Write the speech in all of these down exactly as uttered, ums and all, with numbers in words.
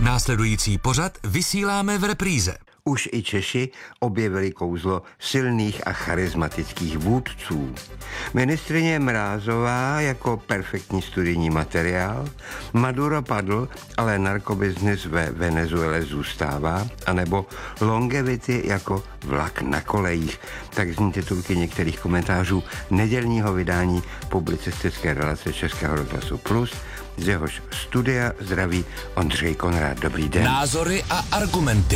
Následující pořad vysíláme v repríze. Už i Češi objevili kouzlo silných a charismatických vůdců. Ministryně Mrázová jako perfektní studijní materiál, Maduro padl, ale narkobiznis ve Venezuele zůstává, anebo longevity jako vlak na kolejích. Tak zní titulky některých komentářů nedělního vydání publicistické relace Českého rozhlasu Plus, z jehož studia zdraví Ondřej Konrád. Dobrý den. Názory a argumenty.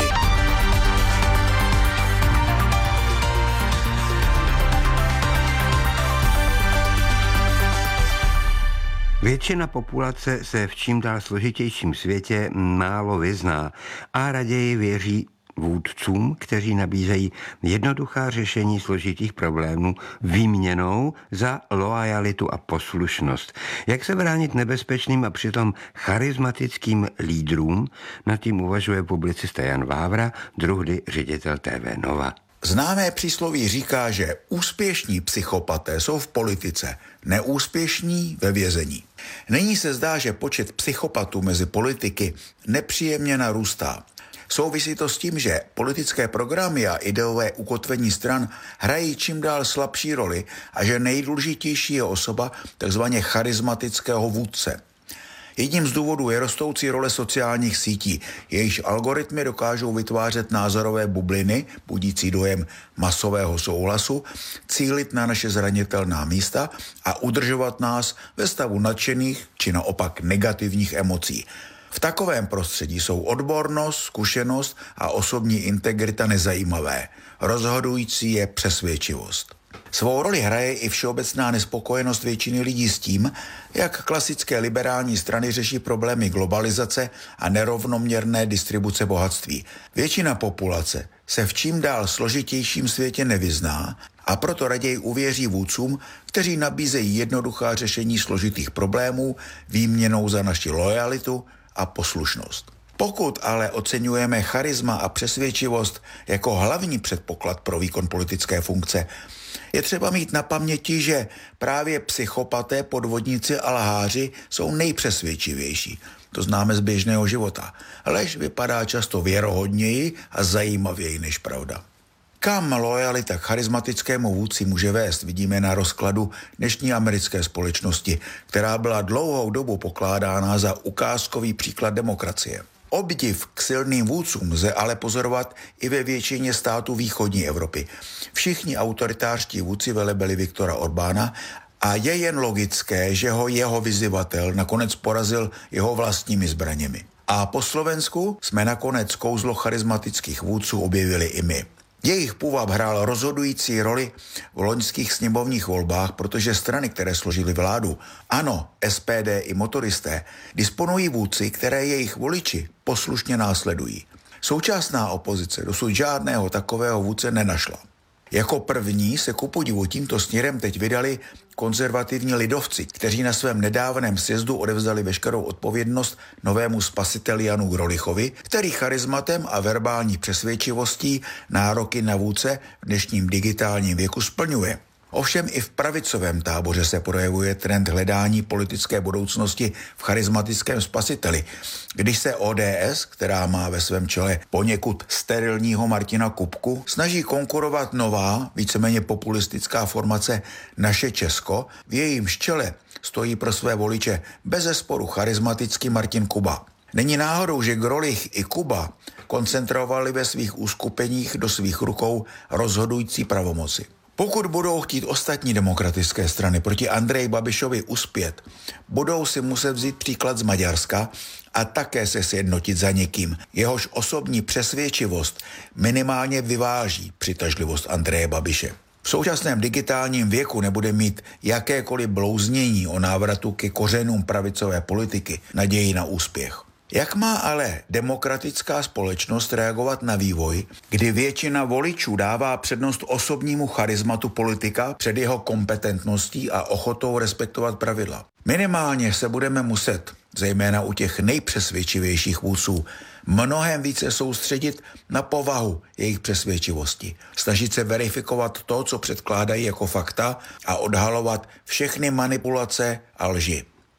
Většina populace se v čím dál složitějším světě málo vyzná a raději věří vůdcům, kteří nabízejí jednoduchá řešení složitých problémů výměnou za loajalitu a poslušnost. Jak se bránit nebezpečným a přitom charismatickým lídrům, nad tím uvažuje publicista Jan Vávra, druhdy ředitel T V Nova. Známé přísloví říká, že úspěšní psychopaté jsou v politice, neúspěšní ve vězení. Nyní se zdá, že počet psychopatů mezi politiky nepříjemně narůstá. Souvisí to s tím, že politické programy a ideové ukotvení stran hrají čím dál slabší roli a že nejdůležitější je osoba takzvaně charismatického vůdce. Jedním z důvodů je rostoucí role sociálních sítí, jejichž algoritmy dokážou vytvářet názorové bubliny, budící dojem masového souhlasu, cílit na naše zranitelná místa a udržovat nás ve stavu nadšených či naopak negativních emocí. V takovém prostředí jsou odbornost, zkušenost a osobní integrita nezajímavé. Rozhodující je přesvědčivost. Svou roli hraje i všeobecná nespokojenost většiny lidí s tím, jak klasické liberální strany řeší problémy globalizace a nerovnoměrné distribuce bohatství. Většina populace se v čím dál složitějším světě nevyzná a proto raději uvěří vůdcům, kteří nabízejí jednoduchá řešení složitých problémů výměnou za naši lojalitu a poslušnost. Pokud ale oceňujeme charisma a přesvědčivost jako hlavní předpoklad pro výkon politické funkce, je třeba mít na paměti, že právě psychopaté, podvodníci a lháři jsou nejpřesvědčivější. To známe z běžného života. Lež vypadá často věrohodněji a zajímavěji než pravda. Kam lojalita k charismatickému vůdci může vést, vidíme na rozkladu dnešní americké společnosti, která byla dlouhou dobu pokládána za ukázkový příklad demokracie. Obdiv k silným vůdcům lze ale pozorovat i ve většině států východní Evropy. Všichni autoritářští vůdci velebili Viktora Orbána a je jen logické, že ho jeho vyzyvatel nakonec porazil jeho vlastními zbraněmi. A po Slovensku jsme nakonec kouzlo charismatických vůdců objevili i my. Jejich půvab hrál rozhodující roli v loňských sněmovních volbách, protože strany, které složily vládu, ANO, S P D i motoristé, disponují vůdci, které jejich voliči poslušně následují. Současná opozice dosud žádného takového vůdce nenašla. Jako první se ku podivu tímto směrem teď vydali konzervativní lidovci, kteří na svém nedávném sjezdu odevzdali veškerou odpovědnost novému spasiteli Janu Grolichovi, který charizmatem a verbální přesvědčivostí nároky na vůdce v dnešním digitálním věku splňuje. Ovšem i v pravicovém táboře se projevuje trend hledání politické budoucnosti v charismatickém spasiteli, když se O D S, která má ve svém čele poněkud sterilního Martina Kupku, snaží konkurovat nová, víceméně populistická formace Naše Česko, v jejímž čele stojí pro své voliče bezesporu charismatický Martin Kuba. Není náhodou, že Grolich i Kuba koncentrovali ve svých uskupeních do svých rukou rozhodující pravomoci. Pokud budou chtít ostatní demokratické strany proti Andreji Babišovi uspět, budou si muset vzít příklad z Maďarska a také se sjednotit za někým, jehož osobní přesvědčivost minimálně vyváží přitažlivost Andreje Babiše. V současném digitálním věku nebude mít jakékoliv blouznění o návratu ke kořenům pravicové politiky naději na úspěch. Jak má ale demokratická společnost reagovat na vývoj, kdy většina voličů dává přednost osobnímu charizmatu politika před jeho kompetentností a ochotou respektovat pravidla? Minimálně se budeme muset, zejména u těch nejpřesvědčivějších vůdců, mnohem více soustředit na povahu jejich přesvědčivosti. Snažit se verifikovat to, co předkládají jako fakta a odhalovat všechny manipulace a lži.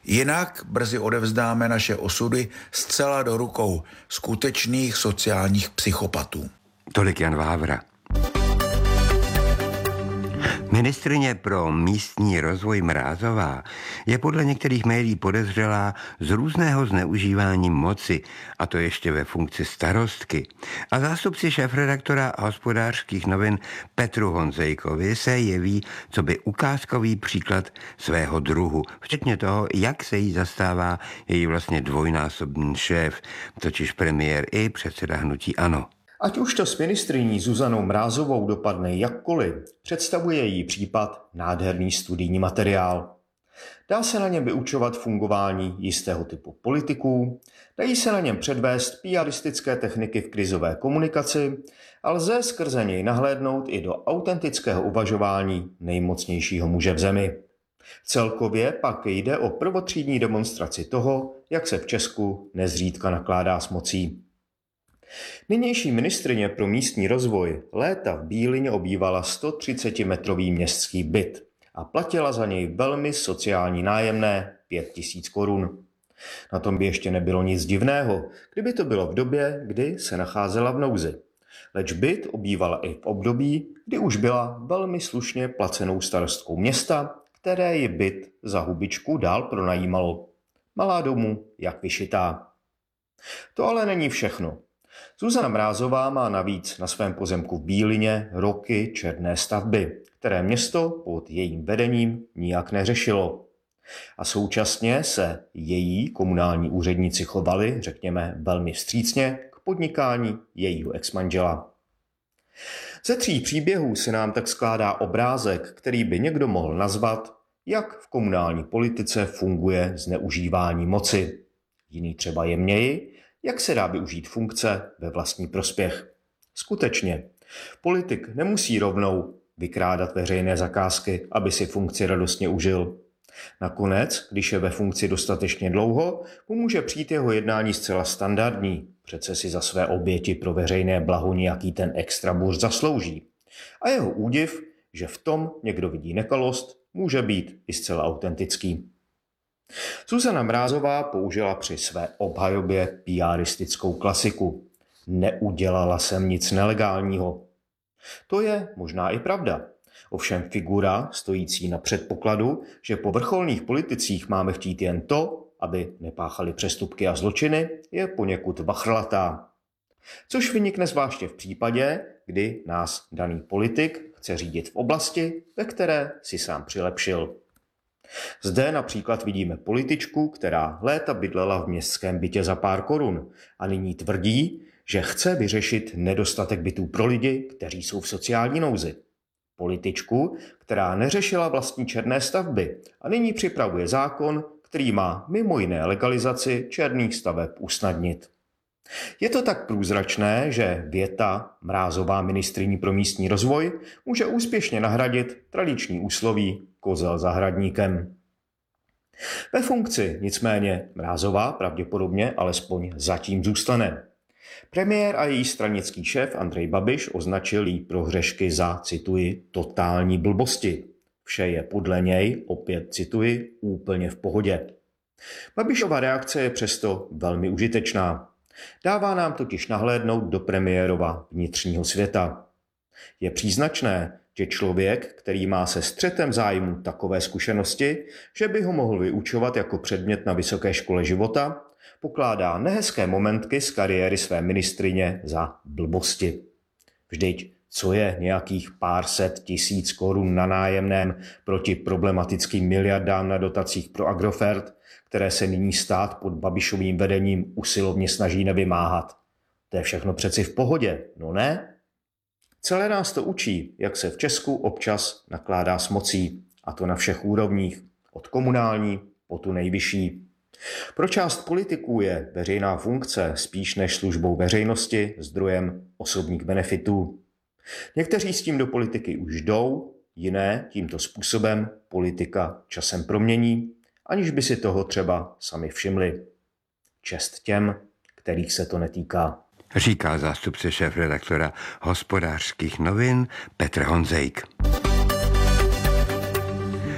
Jinak brzy odevzdáme naše osudy zcela do rukou skutečných sociálních psychopatů. Tolik Jan Vávra. Ministryně pro místní rozvoj Mrázová je podle některých médií podezřelá z různého zneužívání moci, a to ještě ve funkci starostky. A zástupci šéfredaktora Hospodářských novin Petru Honzejkovi se jeví coby ukázkový příklad svého druhu, včetně toho, jak se jí zastává její vlastně dvojnásobný šéf, totiž premiér i předseda hnutí ANO. Ať už to s ministryní Zuzanou Mrázovou dopadne jakkoliv, představuje její případ nádherný studijní materiál. Dá se na něm vyučovat fungování jistého typu politiků, dají se na něm předvést piaristické techniky v krizové komunikaci a lze skrze něj nahlédnout i do autentického uvažování nejmocnějšího muže v zemi. Celkově pak jde o prvotřídní demonstraci toho, jak se v Česku nezřídka nakládá s mocí. Nynější ministryně pro místní rozvoj léta v Bílině obývala sto třicetimetrový městský byt a platila za něj velmi sociální nájemné pět tisíc korun. Na tom by ještě nebylo nic divného, kdyby to bylo v době, kdy se nacházela v nouzi. Leč byt obývala i v období, kdy už byla velmi slušně placenou starostkou města, které ji byt za hubičku dál pronajímalo. Malá domů, jak vyšitá. To ale není všechno. Zuzana Mrázová má navíc na svém pozemku v Bílině roky černé stavby, které město pod jejím vedením nijak neřešilo. A současně se její komunální úředníci chovali, řekněme, velmi vstřícně k podnikání jejího exmanžela. Ze tří příběhů se nám tak skládá obrázek, který by někdo mohl nazvat, jak v komunální politice funguje zneužívání moci. Jiný třeba jemněji, jak se dá využít funkce ve vlastní prospěch. Skutečně, politik nemusí rovnou vykrádat veřejné zakázky, aby si funkci radostně užil. Nakonec, když je ve funkci dostatečně dlouho, mu může přijít jeho jednání zcela standardní. Přece si za své oběti pro veřejné blaho nějaký ten extra burz zaslouží. A jeho údiv, že v tom někdo vidí nekalost, může být i zcela autentický. Zuzana Mrázová použila při své obhajobě piaristickou klasiku. Neudělala jsem nic nelegálního. To je možná i pravda. Ovšem figura, stojící na předpokladu, že po vrcholných politicích máme chtít jen to, aby nepáchali přestupky a zločiny, je poněkud vachrlatá. Což vynikne zvláště v případě, kdy nás daný politik chce řídit v oblasti, ve které si sám přilepšil. Zde například vidíme političku, která léta bydlela v městském bytě za pár korun a nyní tvrdí, že chce vyřešit nedostatek bytů pro lidi, kteří jsou v sociální nouzi. Političku, která neřešila vlastní černé stavby a nyní připravuje zákon, který má mimo jiné legalizaci černých staveb usnadnit. Je to tak průzračné, že věta Mrázová ministryní pro místní rozvoj může úspěšně nahradit tradiční úsloví kozel zahradníkem. Ve funkci nicméně Mrázová pravděpodobně alespoň zatím zůstane. Premiér a její stranický šéf Andrej Babiš označil jí prohřešky za, cituji, totální blbosti. Vše je podle něj, opět cituji, úplně v pohodě. Babišova reakce je přesto velmi užitečná. Dává nám totiž nahlédnout do premiérova vnitřního světa. Je příznačné, že člověk, který má se střetem zájmu takové zkušenosti, že by ho mohl vyučovat jako předmět na vysoké škole života, pokládá nehezké momentky z kariéry své ministryně za blbosti. Vždyť, co je nějakých pár set tisíc korun na nájemném proti problematickým miliardám na dotacích pro Agrofert, které se nyní stát pod Babišovým vedením usilovně snaží nevymáhat. To je všechno přeci v pohodě, no ne? Celé nás to učí, jak se v Česku občas nakládá s mocí, a to na všech úrovních, od komunální po tu nejvyšší. Pro část politiků je veřejná funkce spíš než službou veřejnosti zdrojem osobních benefitů. Někteří s tím do politiky už jdou, jiné tímto způsobem politika časem promění, aniž by si toho třeba sami všimli. Čest těm, kterých se to netýká. Říká zástupce šéfredaktora Hospodářských novin Petr Honzejk.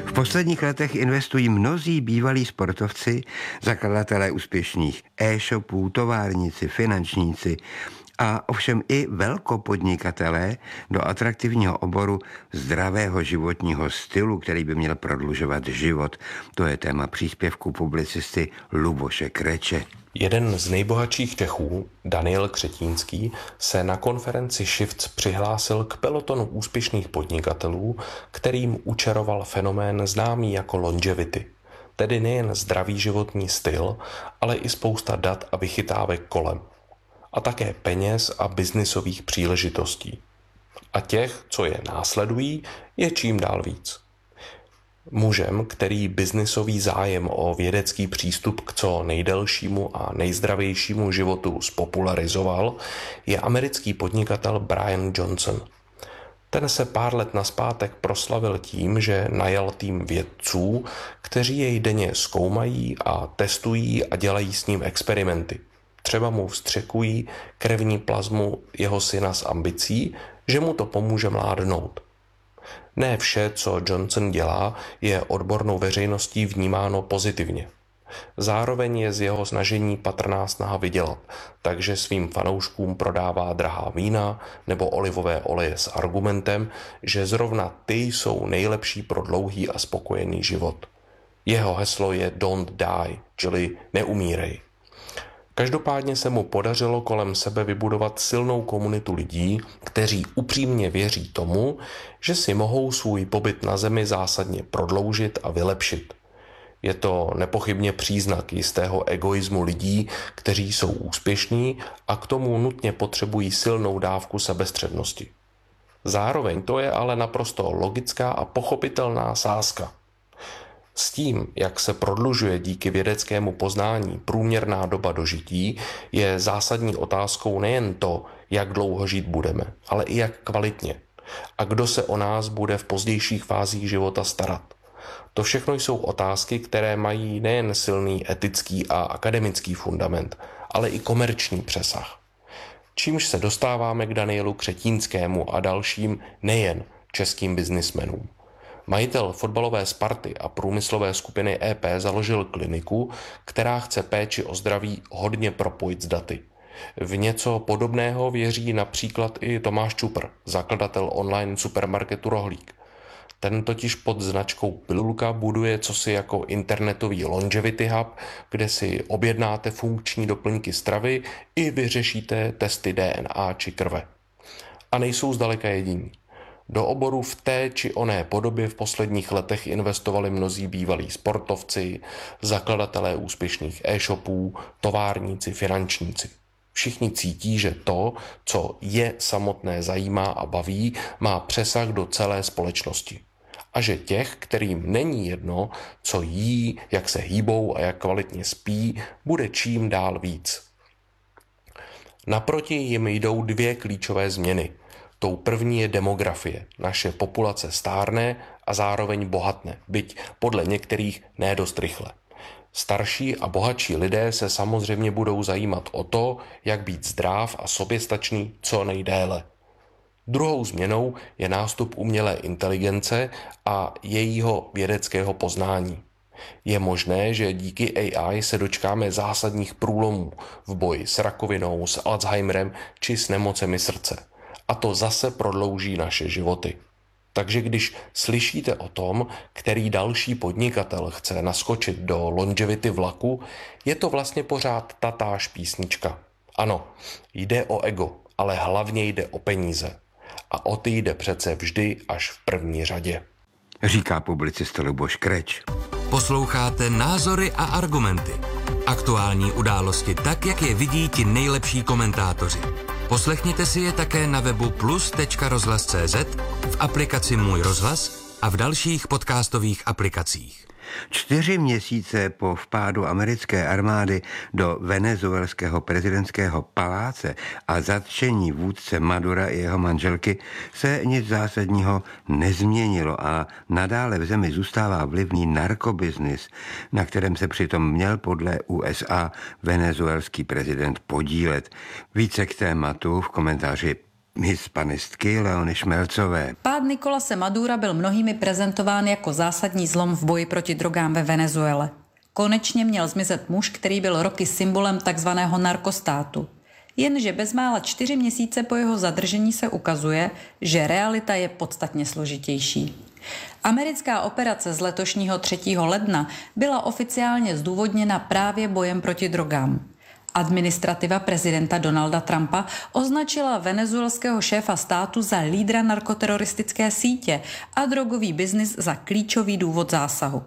V posledních letech investují mnozí bývalí sportovci, zakladatelé úspěšných e-shopů, továrníci, finančníci a ovšem i velkopodnikatelé do atraktivního oboru zdravého životního stylu, který by měl prodlužovat život. To je téma příspěvku publicisty Luboše Kreče. Jeden z nejbohatších Čechů, Daniel Křetínský, se na konferenci Shifts přihlásil k pelotonu úspěšných podnikatelů, kterým učaroval fenomén známý jako longevity, tedy nejen zdravý životní styl, ale i spousta dat a vychytávek kolem. A také peněz a biznisových příležitostí. A těch, co je následují, je čím dál víc. Mužem, který biznisový zájem o vědecký přístup k co nejdelšímu a nejzdravějšímu životu spopularizoval, je americký podnikatel Brian Johnson. Ten se pár let nazpátek proslavil tím, že najal tým vědců, kteří jej denně zkoumají a testují a dělají s ním experimenty. Třeba mu vstřekují krevní plazmu jeho syna s ambicí, že mu to pomůže mládnout. Ne vše, co Johnson dělá, je odbornou veřejností vnímáno pozitivně. Zároveň je z jeho snažení patrná snaha vydělat, takže svým fanouškům prodává drahá vína nebo olivové oleje s argumentem, že zrovna ty jsou nejlepší pro dlouhý a spokojený život. Jeho heslo je Don't die, čili neumírej. Každopádně se mu podařilo kolem sebe vybudovat silnou komunitu lidí, kteří upřímně věří tomu, že si mohou svůj pobyt na zemi zásadně prodloužit a vylepšit. Je to nepochybně příznak jistého egoismu lidí, kteří jsou úspěšní a k tomu nutně potřebují silnou dávku sebestřednosti. Zároveň to je ale naprosto logická a pochopitelná sázka. S tím, jak se prodlužuje díky vědeckému poznání průměrná doba dožití, je zásadní otázkou nejen to, jak dlouho žít budeme, ale i jak kvalitně. A kdo se o nás bude v pozdějších fázích života starat. To všechno jsou otázky, které mají nejen silný etický a akademický fundament, ale i komerční přesah. Čímž se dostáváme k Danielu Křetínskému a dalším nejen českým biznismenům. Majitel fotbalové Sparty a průmyslové skupiny E P založil kliniku, která chce péči o zdraví hodně propojit s daty. V něco podobného věří například i Tomáš Čupr, zakladatel online supermarketu Rohlík. Ten totiž pod značkou Pilulka buduje cosi jako internetový longevity hub, kde si objednáte funkční doplňky stravy i vyřešíte testy D N A či krve. A nejsou zdaleka jediní. Do oboru v té či oné podobě v posledních letech investovali mnozí bývalí sportovci, zakladatelé úspěšných e-shopů, továrníci, finančníci. Všichni cítí, že to, co je samotné zajímá a baví, má přesah do celé společnosti. A že těch, kterým není jedno, co jí, jak se hýbou a jak kvalitně spí, bude čím dál víc. Naproti jim jdou dvě klíčové změny. Tou první je demografie. Naše populace stárne a zároveň bohatne, byť podle některých ne dost rychle. Starší a bohatší lidé se samozřejmě budou zajímat o to, jak být zdrav a soběstačný co nejdéle. Druhou změnou je nástup umělé inteligence a jejího vědeckého poznání. Je možné, že díky A I se dočkáme zásadních průlomů v boji s rakovinou, s Alzheimerem či s nemocemi srdce. A to zase prodlouží naše životy. Takže když slyšíte o tom, který další podnikatel chce naskočit do longevity vlaku, je to vlastně pořád tatáž písnička. Ano, jde o ego, ale hlavně jde o peníze. A o ty jde přece vždy až v první řadě. Říká publicista Luboš Kreč. Posloucháte Názory a argumenty. Aktuální události tak, jak je vidí ti nejlepší komentátoři. Poslechněte si je také na webu plus tečka rozhlas tečka cé zet, v aplikaci Můj rozhlas a v dalších podcastových aplikacích. Čtyři měsíce po vpádu americké armády do venezuelského prezidentského paláce a zatčení vůdce Madura i jeho manželky se nic zásadního nezměnilo a nadále v zemi zůstává vlivný narkobiznis, na kterém se přitom měl podle U S A venezuelský prezident podílet. Více k tématu v komentáři hispanistky Leony Šmelcové. Pád Nicolase Madura byl mnohými prezentován jako zásadní zlom v boji proti drogám ve Venezuele. Konečně měl zmizet muž, který byl roky symbolem takzvaného narkostátu. Jenže bezmála čtyři měsíce po jeho zadržení se ukazuje, že realita je podstatně složitější. Americká operace z letošního třetího ledna byla oficiálně zdůvodněna právě bojem proti drogám. Administrativa prezidenta Donalda Trumpa označila venezuelského šéfa státu za lídra narkoteroristické sítě a drogový biznis za klíčový důvod zásahu.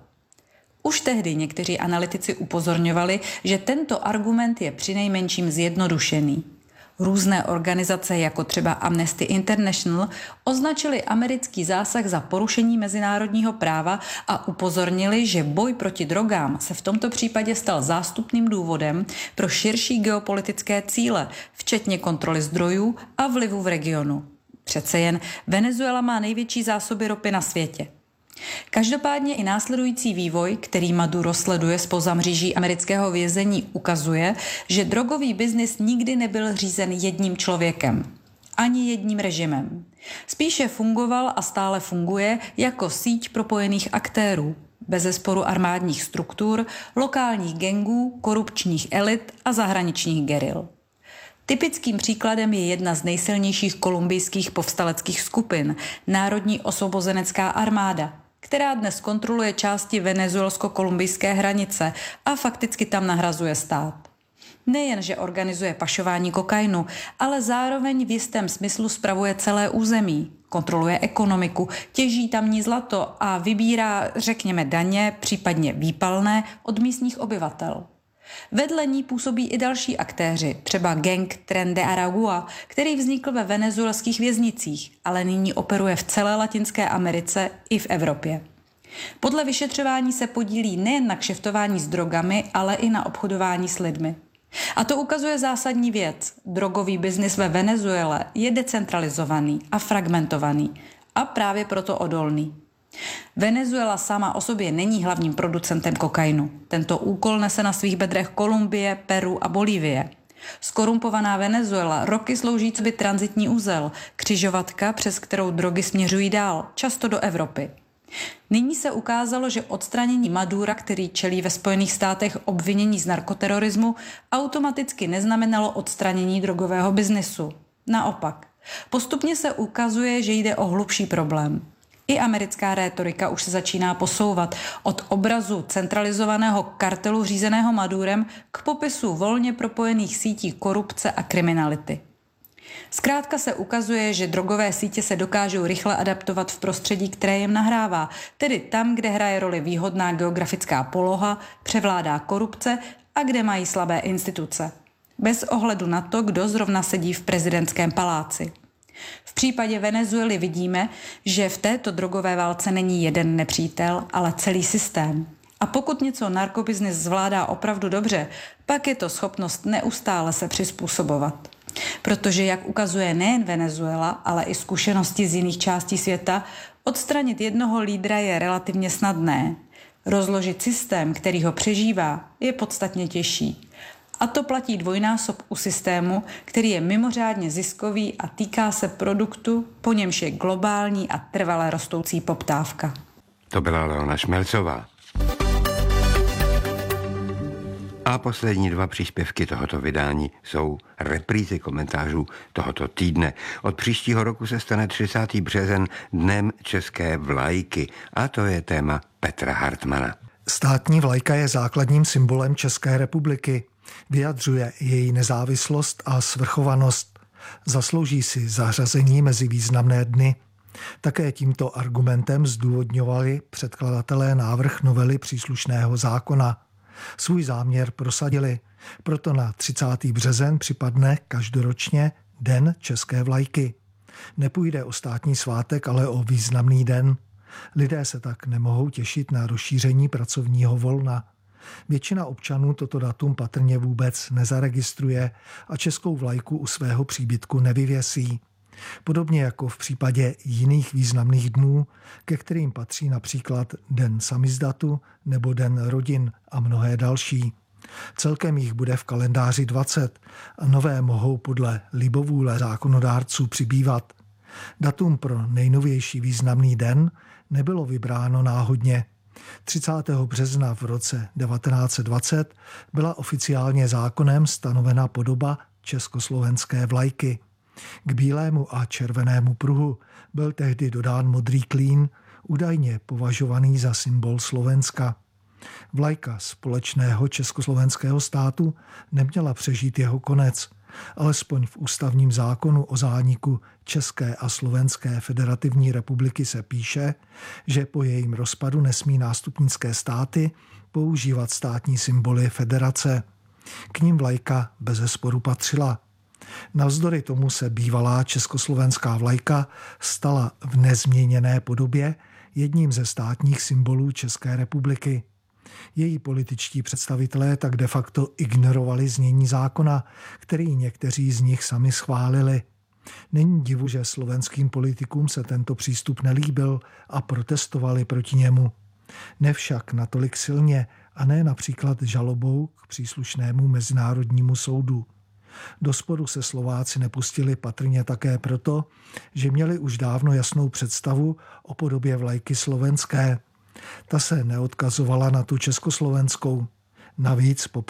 Už tehdy někteří analytici upozorňovali, že tento argument je přinejmenším zjednodušený. Různé organizace, jako třeba Amnesty International, označili americký zásah za porušení mezinárodního práva a upozornili, že boj proti drogám se v tomto případě stal zástupným důvodem pro širší geopolitické cíle, včetně kontroly zdrojů a vlivu v regionu. Přece jen Venezuela má největší zásoby ropy na světě. Každopádně i následující vývoj, který Maduro sleduje zpoza mříží amerického vězení, ukazuje, že drogový biznis nikdy nebyl řízen jedním člověkem, ani jedním režimem. Spíše fungoval a stále funguje jako síť propojených aktérů, bezesporu armádních struktur, lokálních gangů, korupčních elit a zahraničních geril. Typickým příkladem je jedna z nejsilnějších kolumbijských povstaleckých skupin, Národní osvobozenecká armáda, která dnes kontroluje části venezuelsko-kolumbijské hranice a fakticky tam nahrazuje stát. Nejen, že organizuje pašování kokainu, ale zároveň v jistém smyslu spravuje celé území, kontroluje ekonomiku, těží tamní zlato a vybírá, řekněme, daně, případně výpalné od místních obyvatel. Vedle ní působí i další aktéři, třeba gang Tren de Aragua, který vznikl ve venezuelských věznicích, ale nyní operuje v celé Latinské Americe i v Evropě. Podle vyšetřování se podílí nejen na kšeftování s drogami, ale i na obchodování s lidmi. A to ukazuje zásadní věc. Drogový biznis ve Venezuele je decentralizovaný a fragmentovaný a právě proto odolný. Venezuela sama o sobě není hlavním producentem kokainu. Tento úkol nese na svých bedrech Kolumbie, Peru a Bolívie. Skorumpovaná Venezuela roky slouží coby tranzitní úzel, křižovatka, přes kterou drogy směřují dál, často do Evropy. Nyní se ukázalo, že odstranění Madura, který čelí ve Spojených státech obvinění z narkoterorismu, automaticky neznamenalo odstranění drogového biznesu. Naopak, postupně se ukazuje, že jde o hlubší problém. I americká rétorika už se začíná posouvat od obrazu centralizovaného kartelu řízeného Madurem k popisu volně propojených sítí korupce a kriminality. Zkrátka se ukazuje, že drogové sítě se dokážou rychle adaptovat v prostředí, které jim nahrává, tedy tam, kde hraje roli výhodná geografická poloha, převládá korupce a kde mají slabé instituce. Bez ohledu na to, kdo zrovna sedí v prezidentském paláci. V případě Venezuely vidíme, že v této drogové válce není jeden nepřítel, ale celý systém. A pokud něco narkobiznis zvládá opravdu dobře, pak je to schopnost neustále se přizpůsobovat. Protože, jak ukazuje nejen Venezuela, ale i zkušenosti z jiných částí světa, odstranit jednoho lídra je relativně snadné. Rozložit systém, který ho přežívá, je podstatně těžší. A to platí dvojnásob u systému, který je mimořádně ziskový a týká se produktu, po němž je globální a trvale rostoucí poptávka. To byla Leona Šmelcová. A poslední dva příspěvky tohoto vydání jsou reprízy komentářů tohoto týdne. Od příštího roku se stane třicátý březen Dnem české vlajky a to je téma Petra Hartmana. Státní vlajka je základním symbolem České republiky. Vyjadřuje její nezávislost a svrchovanost. Zaslouží si zařazení mezi významné dny. Také tímto argumentem zdůvodňovali předkladatelé návrh novely příslušného zákona. Svůj záměr prosadili, proto na třicátý březen připadne každoročně Den české vlajky. Nepůjde o státní svátek, ale o významný den. Lidé se tak nemohou těšit na rozšíření pracovního volna. Většina občanů toto datum patrně vůbec nezaregistruje a českou vlajku u svého příbytku nevyvěsí. Podobně jako v případě jiných významných dnů, ke kterým patří například Den samizdatu nebo Den rodin a mnohé další. Celkem jich bude v kalendáři dvacet a nové mohou podle libovůle zákonodárců přibývat. Datum pro nejnovější významný den nebylo vybráno náhodně. třicátého března v roce devatenáct set dvacet byla oficiálně zákonem stanovena podoba československé vlajky. K bílému a červenému pruhu byl tehdy dodán modrý klín, údajně považovaný za symbol Slovenska. Vlajka společného československého státu neměla přežít jeho konec. Alespoň v ústavním zákonu o zániku České a Slovenské federativní republiky se píše, že po jejím rozpadu nesmí nástupnické státy používat státní symboly federace. K nim vlajka bezesporu patřila. Navzdory tomu se bývalá československá vlajka stala v nezměněné podobě jedním ze státních symbolů České republiky. Její političtí představitelé tak de facto ignorovali znění zákona, který někteří z nich sami schválili. Není divu, že slovenským politikům se tento přístup nelíbil a protestovali proti němu. Nevšak natolik silně a ne například žalobou k příslušnému mezinárodnímu soudu. Do sporu se Slováci nepustili patrně také proto, že měli už dávno jasnou představu o podobě vlajky slovenské. Ta se neodkazovala na tu československou. Navíc po